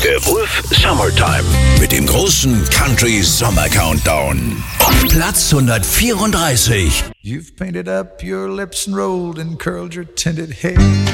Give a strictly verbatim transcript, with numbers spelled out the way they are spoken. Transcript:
Der Wolf Summertime mit dem großen Country Sommer Countdown. Platz hundertvierunddreißig. You've painted up your lips and rolled and curled your tinted hair.